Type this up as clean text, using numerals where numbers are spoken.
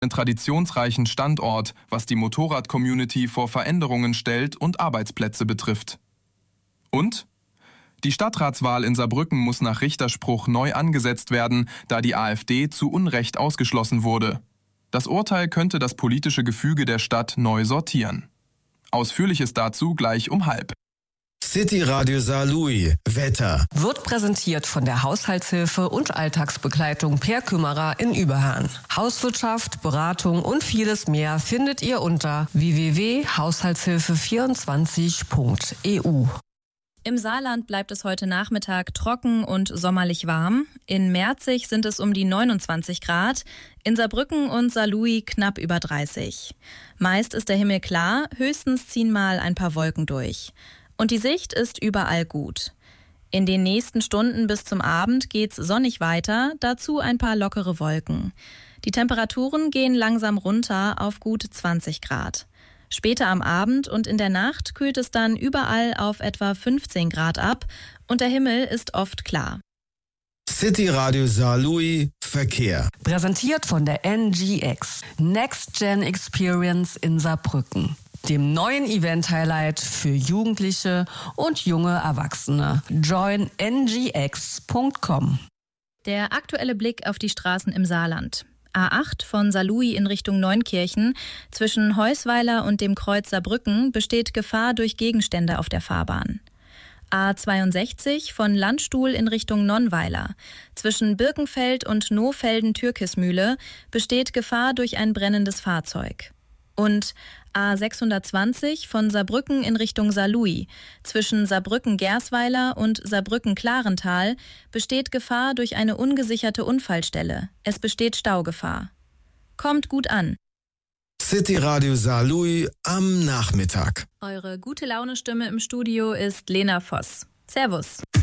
einen traditionsreichen Standort, was die Motorrad-Community vor Veränderungen stellt und Arbeitsplätze betrifft. Und? Die Stadtratswahl in Saarbrücken muss nach Richterspruch neu angesetzt werden, da die AfD zu Unrecht ausgeschlossen wurde. Das Urteil könnte das politische Gefüge der Stadt neu sortieren. Ausführliches dazu gleich um 12:30. City Radio Saarlouis. Wetter. Wird präsentiert von der Haushaltshilfe und Alltagsbegleitung Per Kümmerer in Überhahn. Hauswirtschaft, Beratung und vieles mehr findet ihr unter www.haushaltshilfe24.eu. Im Saarland bleibt es heute Nachmittag trocken und sommerlich warm. In Merzig sind es um die 29 Grad, in Saarbrücken und Saarlouis knapp über 30. Meist ist der Himmel klar, höchstens ziehen mal ein paar Wolken durch. Und die Sicht ist überall gut. In den nächsten Stunden bis zum Abend geht's sonnig weiter, dazu ein paar lockere Wolken. Die Temperaturen gehen langsam runter auf gut 20 Grad. Später am Abend und in der Nacht kühlt es dann überall auf etwa 15 Grad ab und der Himmel ist oft klar. City Radio Saarlouis Verkehr. Präsentiert von der NGX, Next Gen Experience in Saarbrücken, dem neuen Event-Highlight für Jugendliche und junge Erwachsene. Join ngx.com. Der aktuelle Blick auf die Straßen im Saarland. A8 von Saarlouis in Richtung Neunkirchen. Zwischen Heusweiler und dem Kreuz Saarbrücken besteht Gefahr durch Gegenstände auf der Fahrbahn. A62 von Landstuhl in Richtung Nonnweiler. Zwischen Birkenfeld und Nohfelden-Türkismühle besteht Gefahr durch ein brennendes Fahrzeug. Und A620 von Saarbrücken in Richtung Saarlouis. Zwischen Saarbrücken-Gersweiler und Saarbrücken-Klarental besteht Gefahr durch eine ungesicherte Unfallstelle. Es besteht Staugefahr. Kommt gut an. City Radio Saarlouis am Nachmittag. Eure gute Laune-Stimme im Studio ist Lena Voss. Servus.